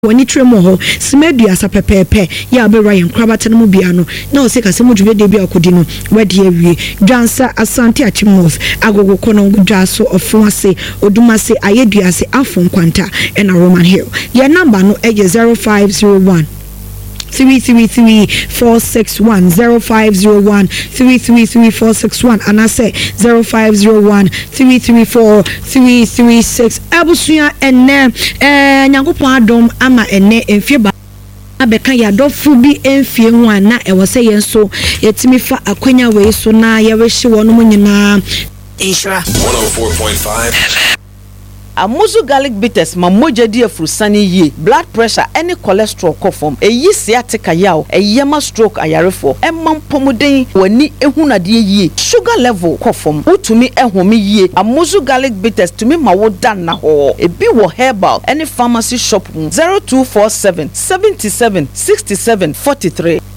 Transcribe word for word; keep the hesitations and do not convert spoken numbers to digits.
wani tremo ho smedua sa pepepe ya be Ryan krabata no bia no na o se kase mo dwede bia akodi no wadi awie dwansa asante achimos agogo kono dwa so ofo ase odumase ayedua se afon kwanta na Roman Hill your number no e zero five zero one three three three four six one zero five zero one three three three four six one and I say zero five zero one three three four three three six abusuya enne eh nyankopon adom ama enne enfie ba abeka ya dofu bi enfie hu ana e wo se yenso yetimi fa akwanya we so na ye wehye wono mu nyina Ishra one oh four point five Amuzu garlic bitters ma moja di afurusani ye blood pressure any cholesterol kofom eyi sciatica yaw eyema stroke ayarefo emma pomuden wani ehunade ye sugar level kofom utumi ehome ye Amuzu garlic bitters tumi ma wo dan na ho ebi wo herbal any pharmacy shop zero two four seven seven seven six seven four three